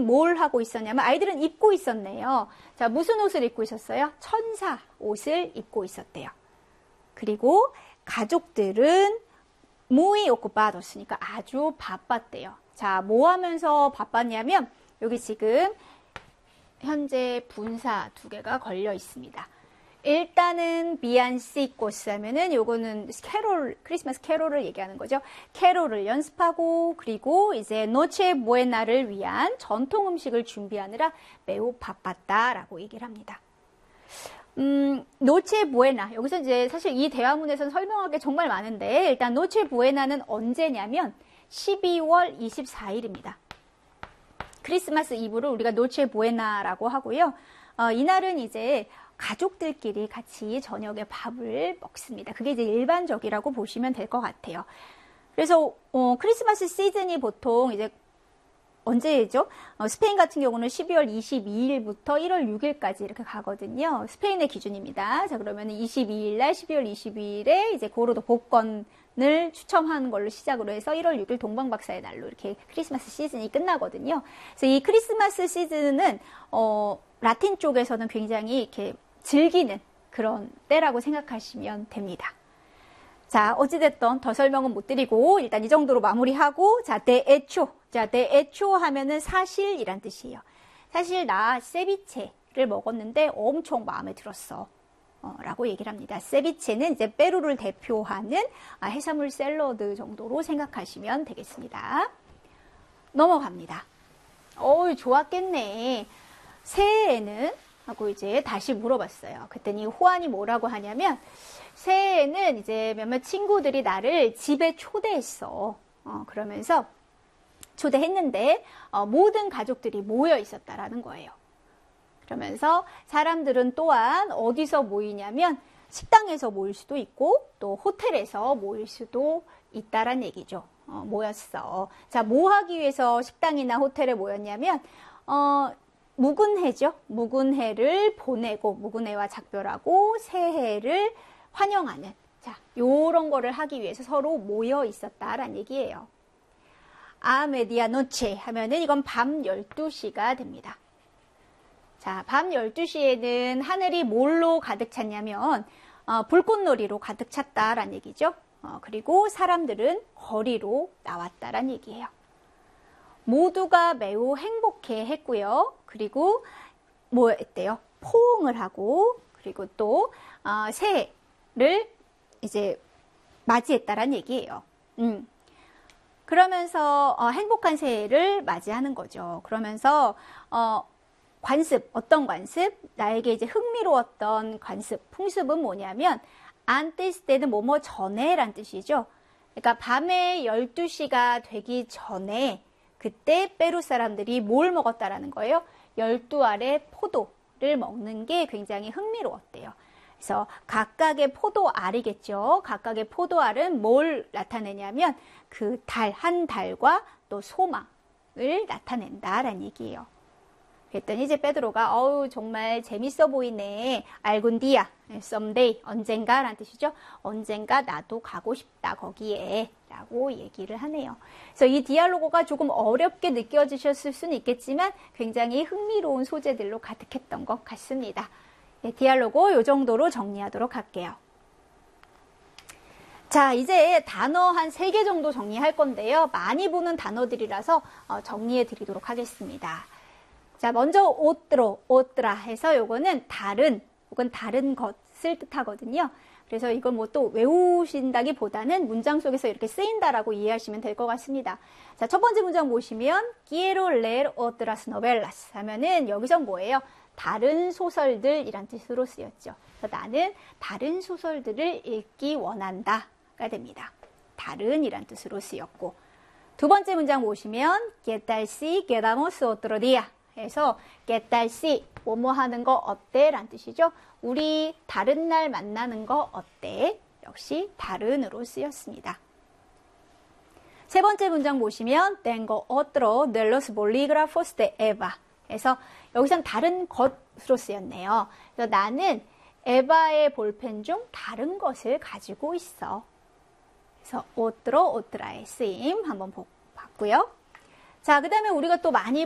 뭘 하고 있었냐면 아이들은 입고 있었네요. 자, 무슨 옷을 입고 있었어요? 천사 옷을 입고 있었대요. 그리고 가족들은 muy ocupados니까 아주 바빴대요. 자, 뭐 하면서 바빴냐면 여기 지금 현재 분사 두 개가 걸려 있습니다. 일단은 비안시코스 하면은 요거는 캐롤, 크리스마스 캐롤을 얘기하는 거죠. 캐롤을 연습하고 그리고 이제 노체 부에나를 위한 전통 음식을 준비하느라 매우 바빴다라고 얘기를 합니다. 노체 부에나 여기서 이제 사실 이 대화문에서는 설명할 게 정말 많은데 일단 노체 부에나는 언제냐면 12월 24일입니다. 크리스마스 이브를 우리가 노체 부에나라고 하고요. 이날은 이제 가족들끼리 같이 저녁에 밥을 먹습니다. 그게 이제 일반적이라고 보시면 될 것 같아요. 그래서 크리스마스 시즌이 보통 이제 언제죠? 스페인 같은 경우는 12월 22일부터 1월 6일까지 이렇게 가거든요. 스페인의 기준입니다. 자, 그러면 22일 날 12월 22일에 이제 고로도 복권을 추첨하는 걸로 시작으로 해서 1월 6일 동방박사의 날로 이렇게 크리스마스 시즌이 끝나거든요. 그래서 이 크리스마스 시즌은 라틴 쪽에서는 굉장히 이렇게 즐기는 그런 때라고 생각하시면 됩니다. 자, 어찌됐든 더 설명은 못 드리고 일단 이 정도로 마무리하고 자, de hecho. 자, de hecho 하면은 사실이란 뜻이에요. 사실 나 세비체를 먹었는데 엄청 마음에 들었어. 라고 얘기를 합니다. 세비체는 이제 페루를 대표하는 해산물 샐러드 정도로 생각하시면 되겠습니다. 넘어갑니다. 좋았겠네. 새해에는 하고 이제 다시 물어봤어요. 그랬더니 호안이 뭐라고 하냐면 새해에는 이제 몇몇 친구들이 나를 집에 초대했어. 그러면서 초대했는데 모든 가족들이 모여 있었다라는 거예요. 그러면서 사람들은 또한 어디서 모이냐면 식당에서 모일 수도 있고 또 호텔에서 모일 수도 있다란 얘기죠. 모였어. 자, 뭐 하기 위해서 식당이나 호텔에 모였냐면 묵은해죠. 묵은해를 보내고 묵은해와 작별하고 새해를 환영하는 자, 요런 거를 하기 위해서 서로 모여 있었다란 얘기예요. 아 메디아노체 하면은 이건 밤 12시가 됩니다. 자, 밤 12시에는 하늘이 뭘로 가득 찼냐면 불꽃놀이로 가득 찼다란 얘기죠. 그리고 사람들은 거리로 나왔다란 얘기예요. 모두가 매우 행복해 했고요. 그리고 뭐 했대요? 포옹을 하고 그리고 또 새해를 이제 맞이했다란 얘기예요. 그러면서 행복한 새해를 맞이하는 거죠. 그러면서 관습, 어떤 관습? 나에게 이제 흥미로웠던 관습, 풍습은 뭐냐면 antes 때는 뭐뭐 전에란 뜻이죠. 그러니까 밤에 12시가 되기 전에 그때 페루 사람들이 뭘 먹었다라는 거예요? 12알의 포도를 먹는 게 굉장히 흥미로웠대요. 그래서 각각의 포도알이겠죠. 각각의 포도알은 뭘 나타내냐면 그 달, 한 달과 또 소망을 나타낸다라는 얘기예요. 그랬더니 이제 베드로가 정말 재밌어 보이네. 알군디아, someday, 언젠가라는 뜻이죠. 언젠가 나도 가고 싶다 거기에 라고 얘기를 하네요. 그래서 이 디알로그가 조금 어렵게 느껴지셨을 수는 있겠지만 굉장히 흥미로운 소재들로 가득했던 것 같습니다. 네, 디알로그 이 정도로 정리하도록 할게요. 자, 이제 단어 한 3개 정도 정리할 건데요. 많이 보는 단어들이라서 정리해 드리도록 하겠습니다. 자, 먼저 오트로, 오트라 해서 요거는 다른 혹은 다른 것을 뜻하거든요. 그래서 이건 뭐 또 외우신다기보다는 문장 속에서 이렇게 쓰인다라고 이해하시면 될 것 같습니다. 자, 첫 번째 문장 보시면 quiero leer otras novelas 하면은 여기서 뭐예요? 다른 소설들이란 뜻으로 쓰였죠. 그래서 나는 다른 소설들을 읽기 원한다가 됩니다. 다른이란 뜻으로 쓰였고 두 번째 문장 보시면 ¿Qué tal si quedamos otro día? 해서 ¿Qué tal si? 뭐뭐 하는 거 어때? 란 뜻이죠. 우리 다른 날 만나는 거 어때? 역시 다른으로 쓰였습니다. 세 번째 문장 보시면 Tengo otro de los bolígrafos de Eva. 그래서 여기선 다른 것으로 쓰였네요. 그래서 나는 에바의 볼펜 중 다른 것을 가지고 있어. 그래서 otro, otra의 쓰임 한번 봤고요. 자, 그 다음에 우리가 또 많이